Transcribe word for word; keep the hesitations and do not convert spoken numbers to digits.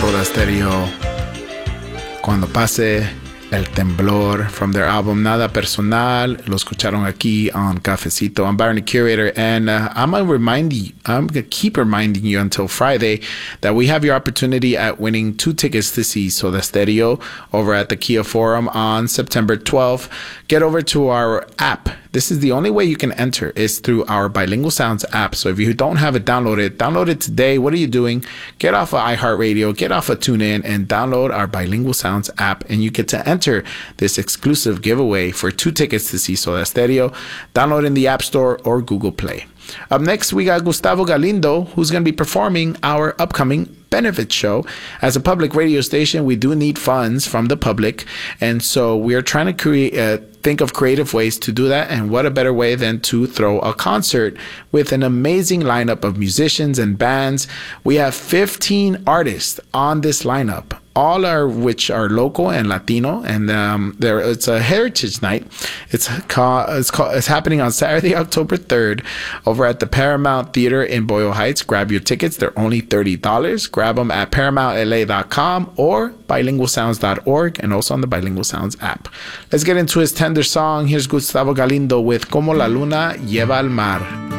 Soda Stereo, Cuando Pase El Temblor, from their album Nada Personal. Lo escucharon aquí on Cafecito. I'm Byron the Curator, and uh, I'm gonna remind you, I'm gonna keep reminding you until Friday that we have your opportunity at winning two tickets to see Soda Stereo over at the Kia Forum on September twelfth. Get over to our app. This is the only way you can enter is through our Bilingual Sounds app. So if you don't have it downloaded, download it today. What are you doing? Get off of iHeartRadio, get off of TuneIn, and download our Bilingual Sounds app, and you get to enter this exclusive giveaway for two tickets to see Soda Stereo. Download in the App Store or Google Play. Up next, we got Gustavo Galindo, who's going to be performing our upcoming benefit show. As a public radio station, we do need funds from the public, and so we are trying to create uh, think of creative ways to do that. And what a better way than to throw a concert with an amazing lineup of musicians and bands. We have fifteen artists on this lineup, all are which are local and Latino, and um, there it's a heritage night. It's called, it's called it's happening on Saturday, October third, over at the Paramount Theater in Boyle Heights. Grab your tickets; they're only thirty dollars. Grab them at paramount l a dot com or bilingual sounds dot org, and also on the Bilingual Sounds app. Let's get into his tender song. Here's Gustavo Galindo with Como la Luna Lleva al Mar.